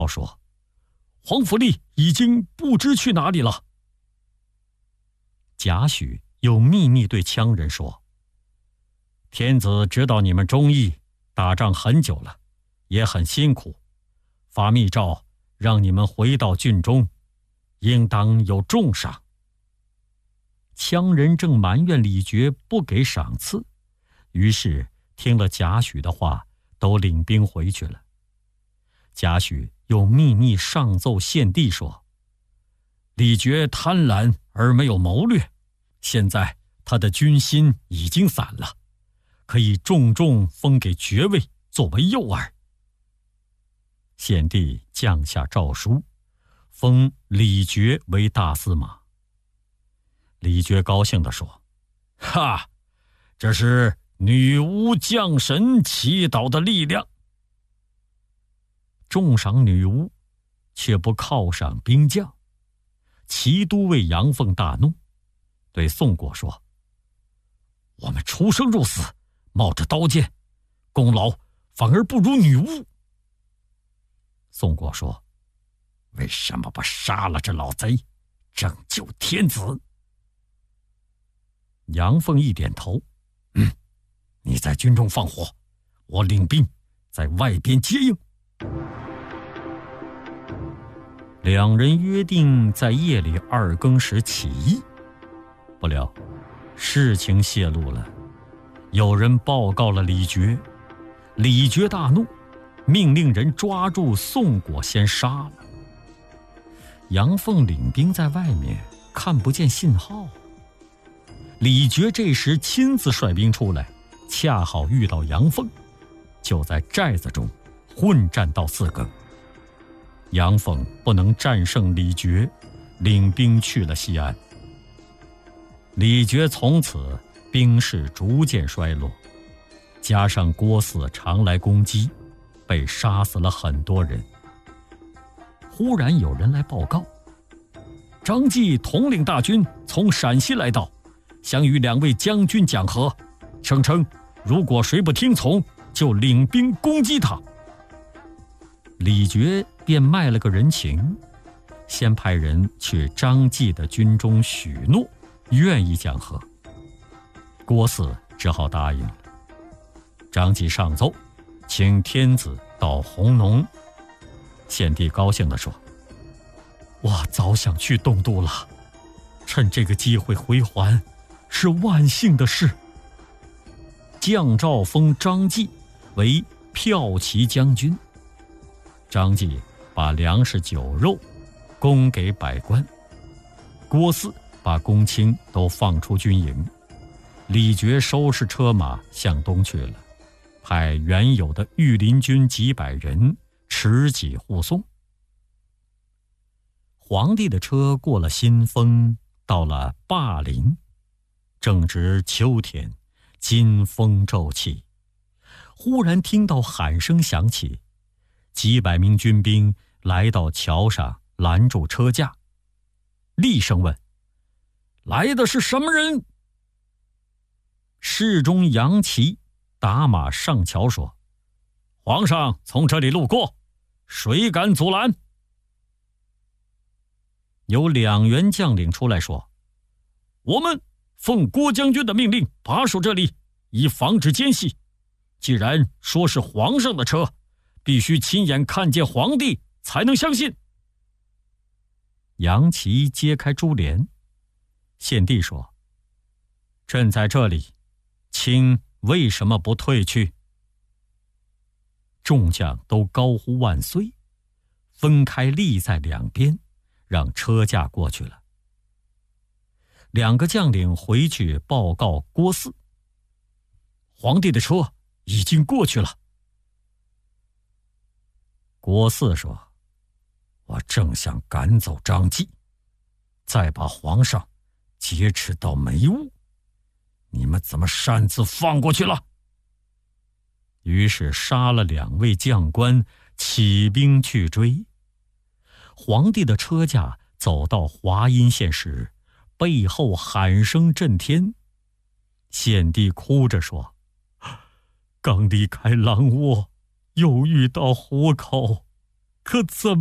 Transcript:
说：“黄福利已经不知去哪里了。”贾诩又秘密对羌人说：“天子知道你们忠义，打仗很久了，也很辛苦，发密诏让你们回到郡中，应当有重赏。”羌人正埋怨李傕不给赏赐，于是听了贾诩的话，都领兵回去了。贾诩又秘密上奏献帝说：“李傕贪婪而没有谋略，现在他的军心已经散了，可以重重封给爵位作为诱饵。”献帝降下诏书，封李傕为大司马。李傕高兴地说：“哈，这是女巫降神祈祷的力量。”重赏女巫，却不犒赏兵将。骑都尉杨凤大怒，对宋果说：“我们出生入死，冒着刀剑，功劳反而不如女巫。”宋果说：“为什么不杀了这老贼，拯救天子？”杨凤一点头：“你在军中放火，我领兵在外边接应。”两人约定在夜里2更时起义，不料事情泄露了，有人报告了李傕。李傕大怒，命令人抓住宋果先杀了。杨凤领兵在外面看不见信号，李傕这时亲自率兵出来，恰好遇到杨凤，就在寨子中混战到4更。杨凤不能战胜李傕，领兵去了西安。李傕从此兵势逐渐衰落，加上郭汜常来攻击，被杀死了很多人。忽然有人来报告，张继统领大军从陕西来到，想与2位将军讲和，声称如果谁不听从，就领兵攻击他。李傕便卖了个人情，先派人去张继的军中许诺，愿意讲和。郭汜只好答应了。张继上奏，请天子到弘农。献帝高兴地说：“我早想去东都了，趁这个机会回还，是万幸的事。”降诏封张继为骠骑将军。张继把粮食酒肉供给百官，郭汜把公卿都放出军营，李傕收拾车马向东去了，派原有的御林军几百人持戟护送。皇帝的车过了新丰，到了灞陵，正值秋天，金风骤起，忽然听到喊声响起，几百名军兵来到桥上，拦住车架，厉声问：“来的是什么人？”侍中杨琦打马上桥说：“皇上从这里路过，谁敢阻拦？”有2员将领出来说：“我们奉郭将军的命令把守这里，以防止奸细。既然说是皇上的车，必须亲眼看见皇帝才能相信。”杨琦揭开珠帘，献帝说：“朕在这里，卿为什么不退去？”众将都高呼万岁，分开立在两边，让车驾过去了。2个将领回去报告郭汜：“皇帝的车已经过去了。”郭汜说：“我正想赶走张继，再把皇上劫持到梅坞，你们怎么擅自放过去了？”于是杀了2位将官，起兵去追。皇帝的车驾走到华阴县时，背后喊声震天。献帝哭着说：“刚离开狼窝，又遇到虎口， 可怎